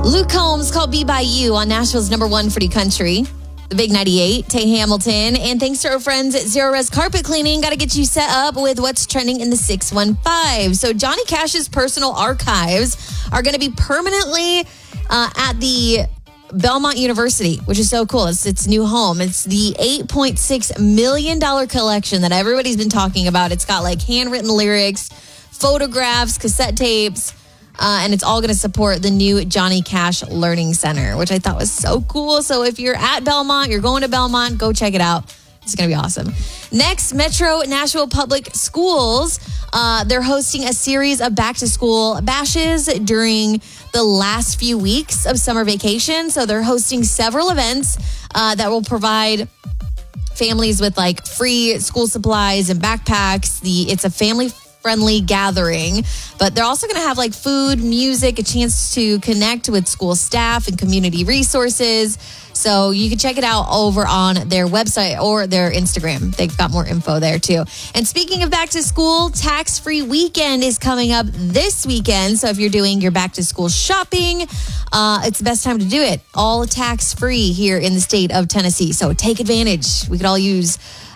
Luke Combs called Be By You on Nashville's #1 for the country. The Big 98, Tay Hamilton. And thanks to our friends at Zero Res Carpet Cleaning, got to get you set up with what's trending in the 615. So Johnny Cash's personal archives are going to be permanently at the Belmont University, which is so cool. It's its new home. It's the $8.6 million collection that everybody's been talking about. It's got like handwritten lyrics, photographs, cassette tapes, and it's all going to support the new Johnny Cash Learning Center, which I thought was so cool. So if you're at Belmont, you're going to Belmont, go check it out. It's going to be awesome. Next, Metro Nashville Public Schools. They're hosting a series of back-to-school bashes during the last few weeks of summer vacation. So they're hosting several events that will provide families with like free school supplies and backpacks. It's a family-friendly gathering, but they're also going to have like food, music, a chance to connect with school staff and community resources. So you can check it out over on their website or their Instagram. They've got more info there too. And speaking of back to school, tax-free weekend is coming up this weekend. So if you're doing your back to school shopping, it's the best time to do it. All tax-free here in the state of Tennessee. So take advantage. We could all use,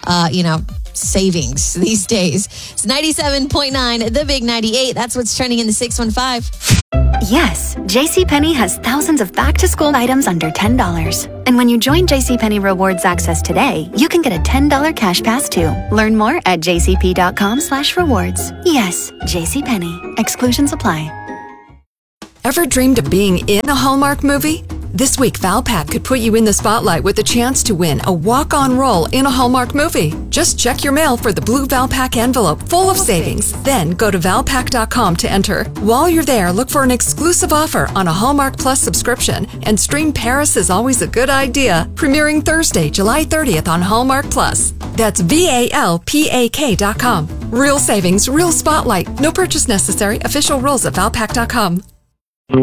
savings these days. It's 97.9, the Big 98. That's what's trending in the 615. Yes, JCPenney has thousands of back-to-school items under $10. And when you join JCPenney Rewards Access today, you can get a $10 cash pass too. Learn more at jcp.com/rewards. Yes, JCPenney. Exclusions apply. Ever dreamed of being in a Hallmark movie? This week, Valpak could put you in the spotlight with a chance to win a walk-on role in a Hallmark movie. Just check your mail for the blue Valpak envelope full of savings. Then go to valpak.com to enter. While you're there, look for an exclusive offer on a Hallmark Plus subscription and stream Paris is Always a Good Idea, premiering Thursday, July 30th on Hallmark Plus. That's VALPAK.com. Real savings, real spotlight. No purchase necessary. Official rules at valpak.com.